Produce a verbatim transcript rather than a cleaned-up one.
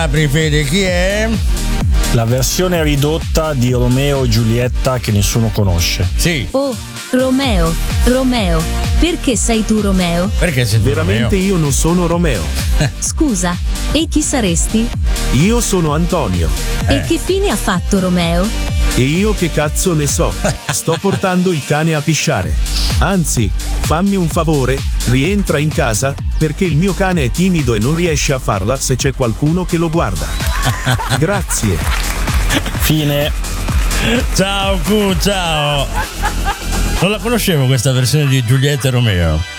Apri Fede, chi è? La versione ridotta di Romeo e Giulietta che nessuno conosce. Sì. Oh, Romeo, Romeo, perché sei tu Romeo? Perché sei tu Veramente Romeo? io non sono Romeo. Scusa, e chi saresti? Io sono Antonio. Eh. E che fine ha fatto Romeo? E io che cazzo ne so? Sto portando il cane a pisciare. Anzi, fammi un favore, rientra in casa, perché il mio cane è timido e non riesce a farla se c'è qualcuno che lo guarda. Grazie. Fine. Ciao Q, ciao. Non la conoscevo questa versione di Giulietta e Romeo.